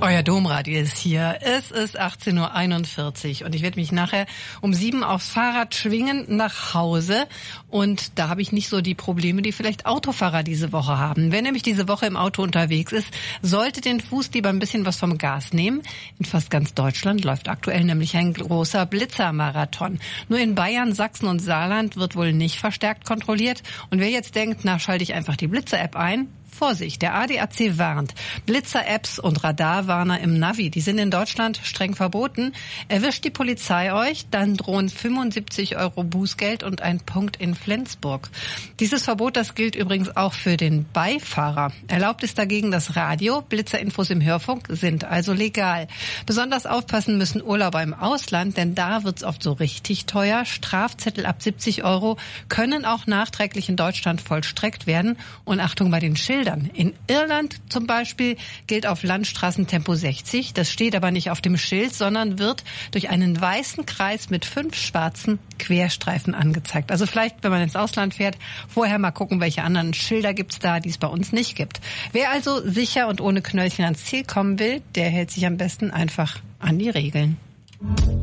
Euer Domradio ist hier. Es ist 18:41 Uhr und ich werde mich nachher um 7 aufs Fahrrad schwingen nach Hause. Und da habe ich nicht so die Probleme, die vielleicht Autofahrer diese Woche haben. Wer nämlich diese Woche im Auto unterwegs ist, sollte den Fuß lieber ein bisschen was vom Gas nehmen. In fast ganz Deutschland läuft aktuell nämlich ein großer Blitzermarathon. Nur in Bayern, Sachsen und Saarland wird wohl nicht verstärkt kontrolliert. Und wer jetzt denkt, na, schalte ich einfach die Blitzer-App ein? Vorsicht, der ADAC warnt. Blitzer-Apps und Radarwarner im Navi, die sind in Deutschland streng verboten. Erwischt die Polizei euch, dann drohen 75 € Bußgeld und ein Punkt in Flensburg. Dieses Verbot, das gilt übrigens auch für den Beifahrer. Erlaubt ist dagegen das Radio. Blitzerinfos im Hörfunk sind also legal. Besonders aufpassen müssen Urlauber im Ausland, denn da wird's oft so richtig teuer. Strafzettel ab 70 € können auch nachträglich in Deutschland vollstreckt werden. Und Achtung bei den Schildern. In Irland zum Beispiel gilt auf Landstraßen Tempo 60. Das steht aber nicht auf dem Schild, sondern wird durch einen weißen Kreis mit 5 schwarzen Querstreifen angezeigt. Also vielleicht, wenn man ins Ausland fährt, vorher mal gucken, welche anderen Schilder gibt's da, die es bei uns nicht gibt. Wer also sicher und ohne Knöllchen ans Ziel kommen will, der hält sich am besten einfach an die Regeln.